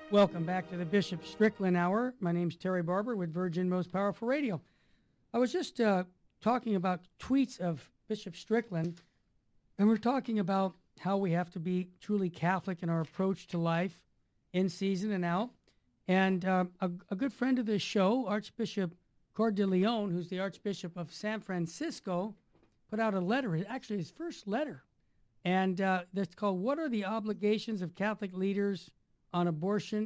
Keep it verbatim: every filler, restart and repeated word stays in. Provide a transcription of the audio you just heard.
Welcome back to the Bishop Strickland Hour. My name's Terry Barber with Virgin Most Powerful Radio. I was just uh, talking about tweets of Bishop Strickland, and we're talking about how we have to be truly Catholic in our approach to life, in season and out. And uh, a, a good friend of this show, Archbishop Cord de Leon, who's the Archbishop of San Francisco, put out a letter, actually his first letter, and uh, that's called "What Are the Obligations of Catholic Leaders on Abortion